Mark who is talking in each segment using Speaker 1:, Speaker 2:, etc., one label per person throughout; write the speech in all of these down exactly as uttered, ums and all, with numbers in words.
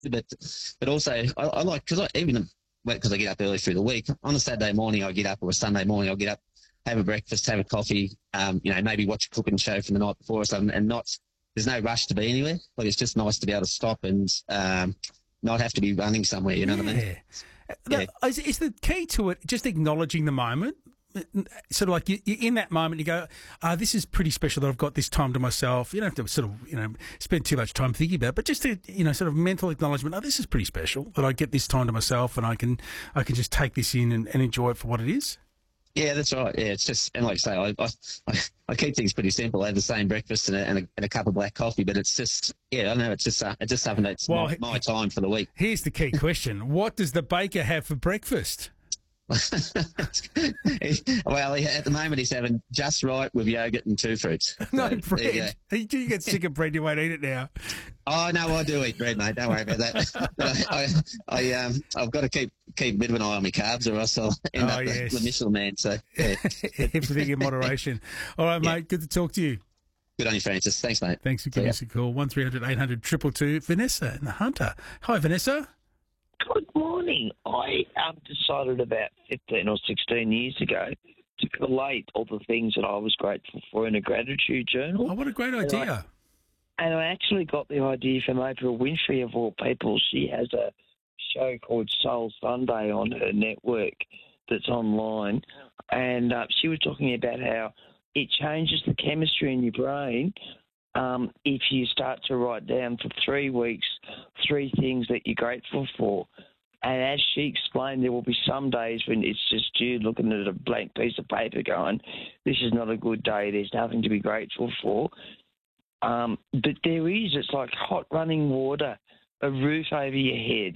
Speaker 1: but but also I, I like because I even because I get up early through the week. On a Saturday morning, I get up, or a Sunday morning, I'll get up, have a breakfast, have a coffee, um, you know, maybe watch a cooking show from the night before or something, and not there's no rush to be anywhere. Like it's just nice to be able to stop and um, not have to be running somewhere. You know
Speaker 2: yeah.
Speaker 1: what I mean?
Speaker 2: Yeah. Is, is the key to it just acknowledging the moment? Sort of like you, you in that moment, you go, uh, this is pretty special that I've got this time to myself. You don't have to sort of, you know, spend too much time thinking about it, but just to, you know, sort of mental acknowledgement, oh, this is pretty special that I get this time to myself and I can I can just take this in and, and enjoy it for what it is.
Speaker 1: Yeah, that's right. Yeah, it's just, and like I say, I, I, I keep things pretty simple. I have the same breakfast and a, and a, and a cup of black coffee, but it's just, yeah, I don't know, it's just, uh, it's just something that's well, my, my time for the week.
Speaker 2: Here's the key question. What does the baker have for breakfast?
Speaker 1: Well, he, at the moment he's having just right with yogurt and two fruits.
Speaker 2: No
Speaker 1: So,
Speaker 2: bread.
Speaker 1: yeah.
Speaker 2: You get sick of bread, you won't eat it now.
Speaker 1: Oh no, I do eat bread, mate. Don't worry about that. But I, I, I um, I've got to keep keep a bit of an eye on my carbs, or else I'll end
Speaker 2: Oh,
Speaker 1: up
Speaker 2: yes.
Speaker 1: the, the Michelin man. So yeah.
Speaker 2: Everything in moderation. All right,
Speaker 1: Yeah.
Speaker 2: mate. Good to talk to you.
Speaker 1: Good on you, Francis. Thanks, mate.
Speaker 2: Thanks for giving us a call. One three hundred eight hundred two two two. Vanessa in the Hunter. Hi, Vanessa.
Speaker 3: Good morning. I um, decided about fifteen or sixteen years ago to collate all the things that I was grateful for in a gratitude journal.
Speaker 2: Oh, what a great
Speaker 3: And I-
Speaker 2: idea.
Speaker 3: And I actually got the idea from Oprah Winfrey, of all people. She has a show called Soul Sunday on her network that's online. And uh, she was talking about how it changes the chemistry in your brain um, if you start to write down for three weeks three things that you're grateful for. And as she explained, there will be some days when it's just you looking at a blank piece of paper going, this is not a good day, there's nothing to be grateful for. Um, but there is, it's like hot running water, a roof over your head,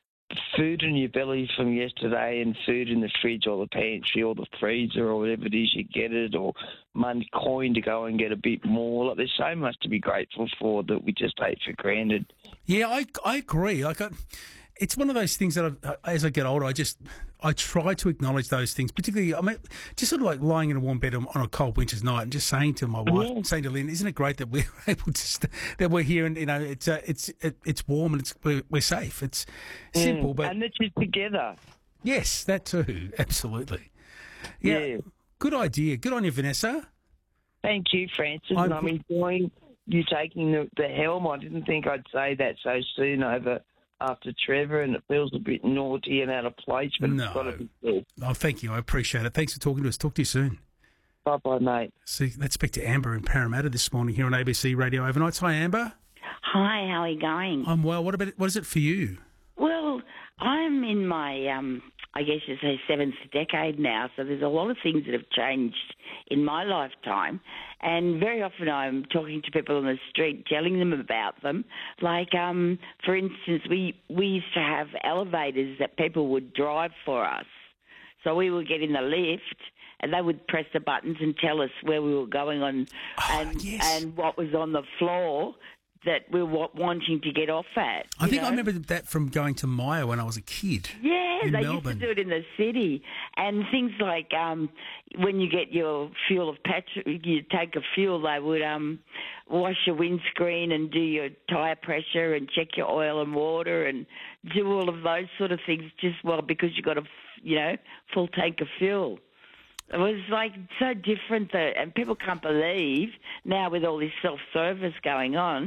Speaker 3: food in your belly from yesterday and food in the fridge or the pantry or the freezer or whatever it is you get it, or money coin to go and get a bit more. Like, there's so much to be grateful for that we just take for granted.
Speaker 2: Yeah, I, I agree. Like, I, it's one of those things that I've, as I get older, I just I try to acknowledge those things. Particularly, I mean, just sort of like lying in a warm bed on, on a cold winter's night and just saying to my wife,
Speaker 3: Yeah.
Speaker 2: saying to Lynn, "Isn't it great that we're able to st- that we're here and you know it's uh, it's it, it's warm and it's we're, we're safe." It's simple,
Speaker 3: Mm.
Speaker 2: but
Speaker 3: And that you're together.
Speaker 2: yes, that too, absolutely. Yeah,
Speaker 3: Yeah.
Speaker 2: good idea. Good on you, Vanessa.
Speaker 3: Thank you, Francis.
Speaker 2: I'm
Speaker 3: and I'm enjoying you taking the, the helm. I didn't think I'd say that so soon over after Trevor, and it feels a bit naughty and out of place, but
Speaker 2: No.
Speaker 3: it's got to be said.
Speaker 2: Oh, thank you. I appreciate it. Thanks for talking to us. Talk to you soon.
Speaker 3: Bye-bye, mate.
Speaker 2: See, let's speak to Amber in Parramatta this morning here on A B C Radio Overnights. Hi, Amber.
Speaker 4: Hi, how are you going?
Speaker 2: I'm well. What about what is it for you?
Speaker 4: Well, I'm in my, um, I guess you say, seventh decade now, so there's a lot of things that have changed in my lifetime. And very often I'm talking to people on the street, telling them about them. Like, um, for instance, we, we used to have elevators that people would drive for us. So we would get in the lift and they would press the buttons and tell us where we were going on
Speaker 2: Oh,
Speaker 4: and,
Speaker 2: yes.
Speaker 4: and what was on the floor that we were wanting to get off at.
Speaker 2: I
Speaker 4: you
Speaker 2: think
Speaker 4: know?
Speaker 2: I remember that from going to Maya when I was a kid.
Speaker 4: Yeah,
Speaker 2: in
Speaker 4: they
Speaker 2: Melbourne.
Speaker 4: used to do it in the city. And things like um, when you get your fuel of petrol, you take a fuel, they would um, wash your windscreen and do your tyre pressure and check your oil and water and do all of those sort of things just, well, because you got a, you know, full tank of fuel. It was like so different that, and people can't believe now with all this self-service going on,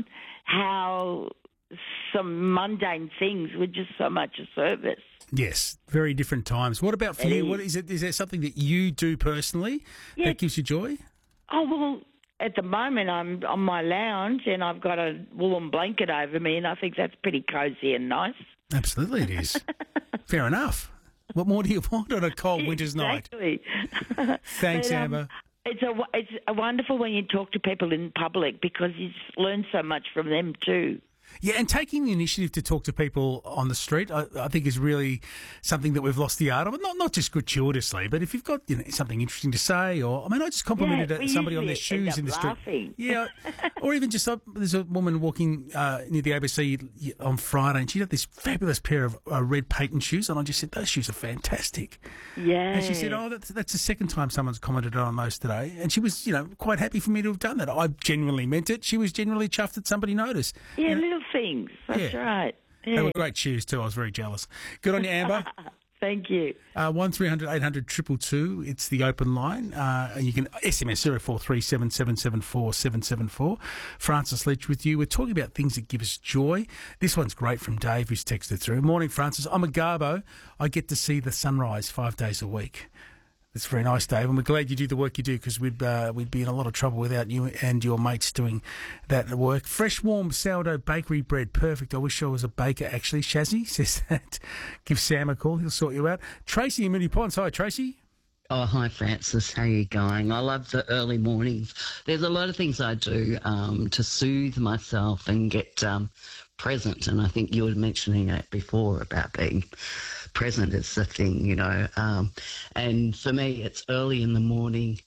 Speaker 4: how some mundane things were just so much a service.
Speaker 2: Yes, very different times. What about for
Speaker 4: It
Speaker 2: you?
Speaker 4: is.
Speaker 2: What is it? Is there something that you do personally
Speaker 4: Yeah.
Speaker 2: that gives you joy?
Speaker 4: Oh, well, at the moment I'm on my lounge and I've got a woolen blanket over me and I think that's pretty cosy and nice.
Speaker 2: Absolutely, it is. Fair enough. What more do you want on a cold winter's night?
Speaker 4: Exactly.
Speaker 2: Thanks,
Speaker 4: But, um,
Speaker 2: Amber.
Speaker 4: It's a, it's a wonderful when you talk to people in public because you just learn so much from them too.
Speaker 2: Yeah, and taking the initiative to talk to people on the street, I, I think, is really something that we've lost the art of. Not not just gratuitously, but if you've got you know something interesting to say, or I mean, I just complimented
Speaker 4: Yeah,
Speaker 2: uh
Speaker 4: we
Speaker 2: somebody on their
Speaker 4: usually end
Speaker 2: shoes
Speaker 4: up
Speaker 2: in the street.
Speaker 4: laughing.
Speaker 2: Yeah, or even just uh, there's a woman walking uh, near the A B C on Friday, and she had this fabulous pair of uh, red patent shoes, and I just said those shoes are fantastic.
Speaker 4: Yeah.
Speaker 2: And she said, "Oh, that's that's the second time someone's commented on those today," and she was you know quite happy for me to have done that. I genuinely meant it. She was genuinely chuffed that somebody noticed.
Speaker 4: Yeah,
Speaker 2: And-
Speaker 4: little things. That's
Speaker 2: Yeah.
Speaker 4: right.
Speaker 2: They were great shoes too. I was very jealous. Good on you, Amber.
Speaker 4: Thank you.
Speaker 2: Uh, one three hundred eight hundred two two two. It's the open line. Uh, and you can S M S zero four three seven seven seven four seven seven four. Francis Leach with you. We're talking about things that give us joy. This one's great from Dave, who's texted through. Morning, Francis. I'm a Garbo. I get to see the sunrise five days a week. It's very nice, Dave, and we're glad you do the work you do, because we'd uh, we'd be in a lot of trouble without you and your mates doing that work. Fresh, warm sourdough bakery bread, perfect. I wish I was a baker, actually. Shazzy says that. Give Sam a call; he'll sort you out. Tracy in Moonee Ponds. Hi, Tracy.
Speaker 5: Oh, hi, Francis. How you going? I love the early mornings. There's a lot of things I do um, to soothe myself and get um, present, and I think you were mentioning it before about being present is the thing, you know. Um, and for me, it's early in the morning,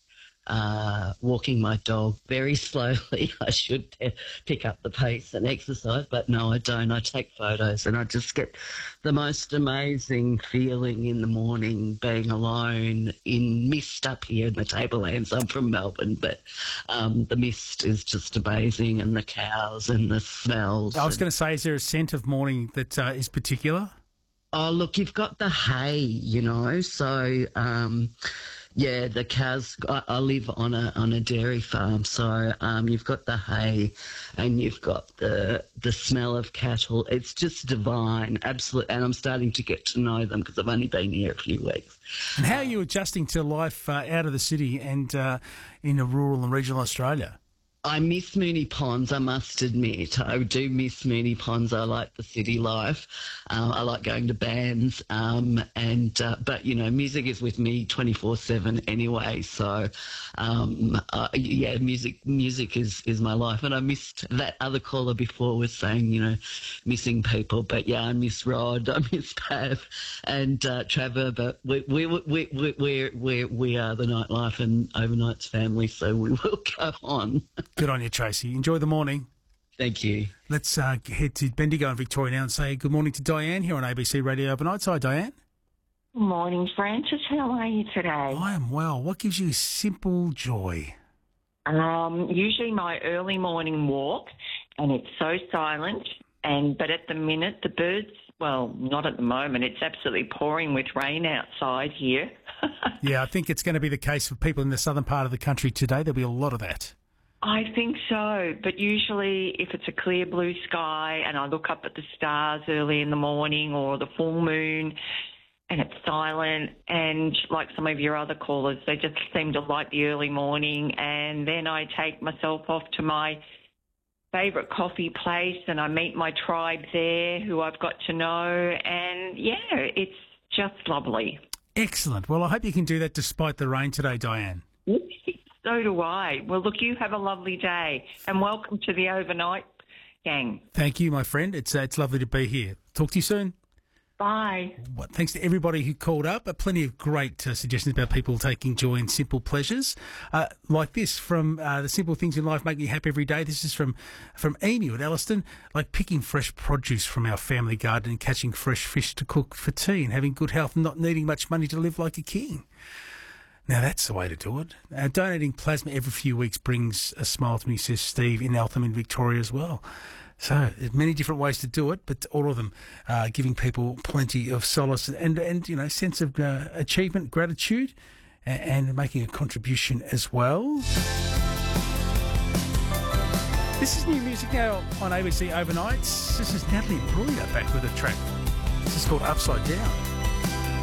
Speaker 5: uh, walking my dog very slowly. I should p- pick up the pace and exercise, but no, I don't. I take photos, and I just get the most amazing feeling in the morning, being alone in mist up here in the Tablelands. I'm from Melbourne, but um, the mist is just amazing, and the cows and the smells.
Speaker 2: I was
Speaker 5: and-
Speaker 2: going to say, is there a scent of morning that uh, is particular?
Speaker 5: Oh, look, you've got the hay, you know, so, um, yeah, the cows, I, I live on a on a dairy farm, so um, you've got the hay and you've got the the smell of cattle. It's just divine, absolutely, and I'm starting to get to know them because I've only been here a few weeks.
Speaker 2: And how are you adjusting to life uh, out of the city and uh, in a rural and regional Australia?
Speaker 5: I miss Moonee Ponds, I must admit. I do miss Moonee Ponds. I like the city life. Um, I like going to bands. Um, and uh, But, you know, music is with me twenty-four seven anyway. So, um, uh, yeah, music music is, is my life. And I missed that other caller before was saying, you know, missing people. But, yeah, I miss Rod, I miss Pav and uh, Trevor. But we, we, we, we, we, we, we are the nightlife and Overnight's family, so we will go on.
Speaker 2: Good on you, Tracy. Enjoy the morning.
Speaker 5: Thank you.
Speaker 2: Let's uh, head to Bendigo in Victoria now and say good morning to Diane here on A B C Radio Overnights. Hi, Diane.
Speaker 6: Morning, Francis. How are you today?
Speaker 2: I am well. What gives you simple joy?
Speaker 6: Um, usually my early morning walk, and it's so silent. And but at the minute, the birds, well, not at the moment. It's absolutely pouring with rain outside here.
Speaker 2: Yeah, I think it's going to be the case for people in the southern part of the country today. There'll be a lot of that.
Speaker 6: I think so, but usually if it's a clear blue sky and I look up at the stars early in the morning or the full moon and it's silent, and like some of your other callers, they just seem to like the early morning, and then I take myself off to my favourite coffee place and I meet my tribe there who I've got to know, and yeah, it's just lovely.
Speaker 2: Excellent. Well, I hope you can do that despite the rain today, Diane.
Speaker 6: So do I. Well, look, you have a lovely day, and welcome to the Overnight gang.
Speaker 2: Thank you, my friend. It's uh, it's lovely to be here. Talk to you soon.
Speaker 6: Bye.
Speaker 2: Well, thanks to everybody who called up. Uh, plenty of great uh, suggestions about people taking joy in simple pleasures, uh, like this from uh, the simple things in life make me happy every day. This is from from Amy at Elliston, like picking fresh produce from our family garden and catching fresh fish to cook for tea and having good health and not needing much money to live like a king. Now, that's the way to do it. Uh, donating plasma every few weeks brings a smile to me, says Steve in Eltham in Victoria as well. So, there's many different ways to do it, but all of them uh, giving people plenty of solace and, and you know, sense of uh, achievement, gratitude, and, and making a contribution as well. This is new music now on A B C Overnights. This is Natalie Imbruglia back with a track. This is called Upside Down.